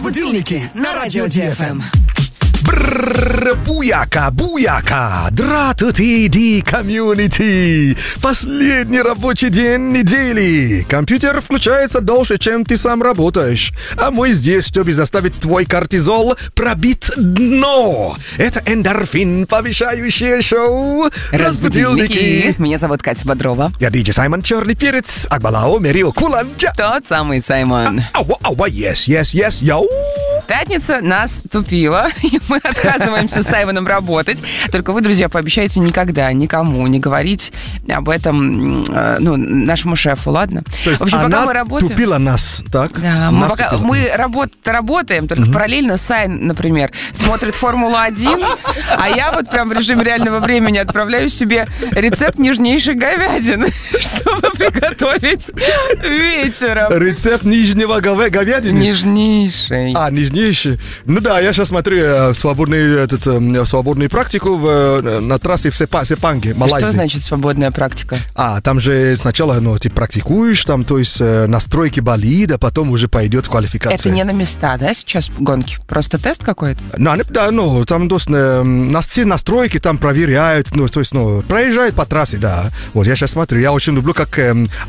Будильники на Радио ДФМ. Буяка, буяка, дратути комьюнити. Последний рабочий день недели. Компьютер включается дольше, чем ты сам работаешь. А мы здесь, чтобы заставить твой кортизол пробить дно. Это эндорфин, повышающее шоу «Разбудильники». Меня зовут Катя Бодрова. Я диджей Саймон Черный Перец, Акбалао Мерио Куланджа. Тот самый Саймон. Yes, йоу. Пятница нас тупила, и мы отказываемся с Саймоном работать. Только вы, друзья, пообещайте никогда никому не говорить об этом, нашему шефу, ладно? То есть в общем, она пока мы работаем, тупила нас, так? Да, мы работаем, только параллельно Сайн, например, смотрит «Формулу-1», а я вот прям в режиме реального времени отправляю себе рецепт нежнейшей говядины, чтобы приготовить вечером. Рецепт нижнего говядины? Нежнейшей. Нижнейший. Ну да, я сейчас смотрю свободную практику на трассе в Сепанге, Малайзии. Что значит свободная практика? Там же сначала ты практикуешь, там, то есть настройки болида, потом уже пойдет квалификация. Это не на места, да, сейчас гонки? Просто тест какой-то? Да, там все настройки там проверяют, проезжают по трассе, да. Вот я сейчас смотрю, я очень люблю, как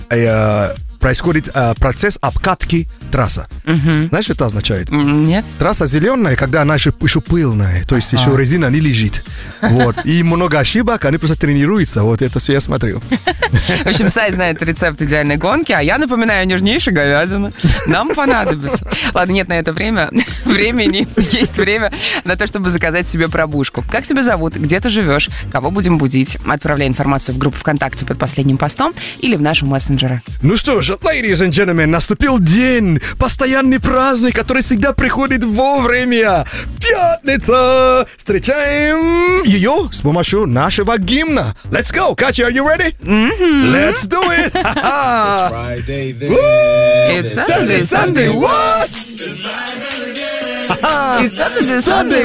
происходит процесс обкатки трассы. Знаешь, что это означает? Нет. Трасса зеленая, когда она еще пыльная, то есть еще резина не лежит. Вот. И много ошибок, они просто тренируются. Вот это все я смотрю. В общем, Сай знает рецепт идеальной гонки, а я напоминаю нежнейшей говядины. Нам понадобится. Ладно, нет на это времени, есть время на то, чтобы заказать себе пробужку. Как тебя зовут, где ты живешь, кого будем будить? Отправляй информацию в группу ВКонтакте под последним постом или в наши мессенджеры. Ну что ж, ladies and gentlemen, наступил день, постоянный праздник, который всегда приходит вовремя. Пятница! Встречаем ее с помощью нашего гимна. Let's go! Katya, are you ready? Let's do it! It's Friday then. It's Saturday, Sunday, what? It's Saturday, Sunday,